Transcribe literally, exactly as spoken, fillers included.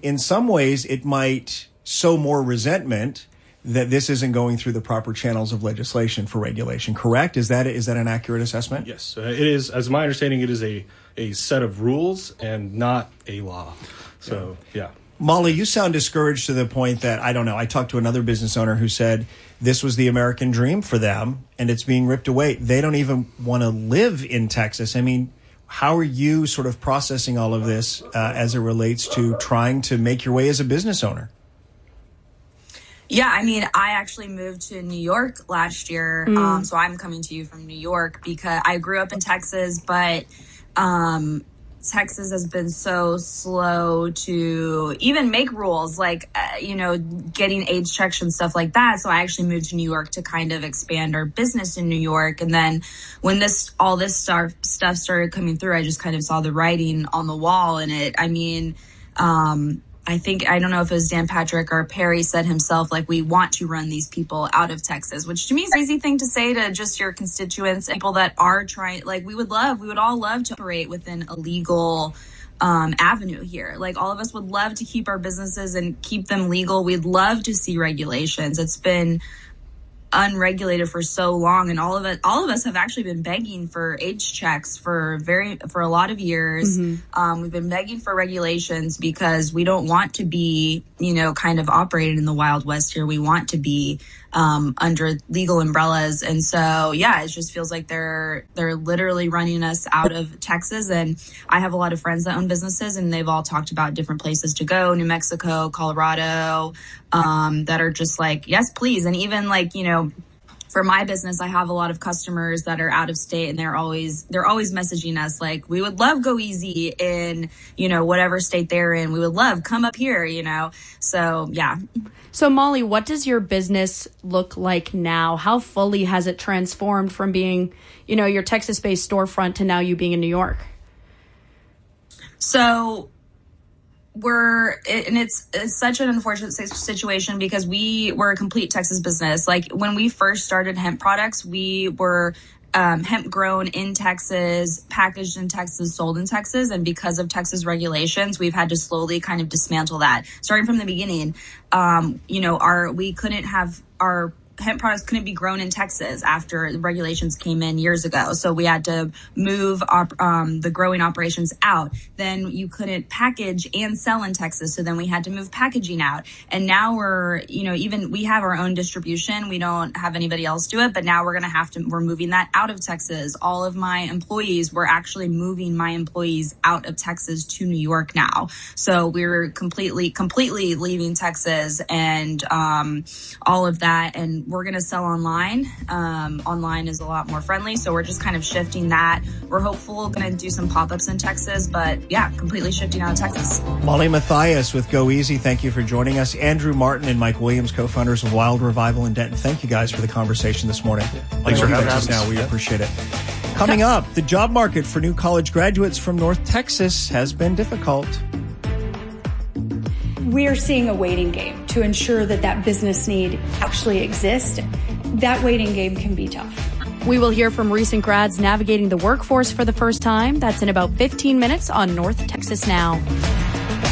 in some ways, it might sow more resentment that this isn't going through the proper channels of legislation for regulation. Correct? Is that is that an accurate assessment? Yes, uh, it is. As my understanding, it is a a set of rules and not a law. So, yeah. yeah. Molly, you sound discouraged to the point that, I don't know, I talked to another business owner who said this was the American dream for them, and it's being ripped away. They don't even want to live in Texas. I mean, how are you sort of processing all of this uh, as it relates to trying to make your way as a business owner? Yeah, I mean, I actually moved to New York last year, mm. um, so I'm coming to you from New York because I grew up in Texas, but um, Texas has been so slow to even make rules, like, uh, you know, getting age checks and stuff like that. So I actually moved to New York to kind of expand our business in New York. And then when this all this stuff stuff started coming through, I just kind of saw the writing on the wall. And it, I mean, um, I think, I don't know if it was Dan Patrick or Perry said himself, like, we want to run these people out of Texas, which to me is a crazy thing to say to just your constituents, people that are trying, like, we would love, we would all love to operate within a legal um, avenue here. Like, all of us would love to keep our businesses and keep them legal. We'd love to see regulations. It's been unregulated for so long, and all of it all of us have actually been begging for age checks for very for a lot of years. Mm-hmm. Um, we've been begging for regulations because we don't want to be, you know, kind of operated in the Wild West here. We want to be um, under legal umbrellas, and so yeah, it just feels like they're they're literally running us out of Texas. And I have a lot of friends that own businesses, and they've all talked about different places to go: New Mexico, Colorado, um, that are just like, yes, please. And even like, you know, for my business, I have a lot of customers that are out of state, and they're always they're always messaging us like, we would love Go Easy in, you know, whatever state they're in. We would love come up here, you know. So yeah. So Molly, what does your business look like now? How fully has it transformed from being, you know, your Texas-based storefront to now you being in New York? So we're, and it's, it's such an unfortunate situation because we were a complete Texas business. Like, when we first started hemp products, we were um, hemp grown in Texas, packaged in Texas, sold in Texas. And because of Texas regulations, we've had to slowly kind of dismantle that. Starting from the beginning, um, you know, our, we couldn't have our hemp products couldn't be grown in Texas after the regulations came in years ago. So we had to move op- um, the growing operations out. Then you couldn't package and sell in Texas. So then we had to move packaging out. And now we're, you know, even we have our own distribution. We don't have anybody else do it, but now we're going to have to, we're moving that out of Texas. All of my employees, we're actually moving my employees out of Texas to New York now. So we're completely, completely leaving Texas and um, all of that. And we're going to sell online. Um, online is a lot more friendly. So we're just kind of shifting that. We're hopeful going to do some pop-ups in Texas, but yeah, completely shifting out of Texas. Molly Matthias with Go Easy, thank you for joining us. Andrew Martin and Mike Williams, co-founders of Wild Revival in Denton. Thank you guys for the conversation this morning. Thanks for having us. Now, we yeah. appreciate it. Coming up, the job market for new college graduates from North Texas has been difficult. We are seeing a waiting game to ensure that that business need actually exists. That waiting game can be tough. We will hear from recent grads navigating the workforce for the first time. That's in about fifteen minutes on North Texas Now.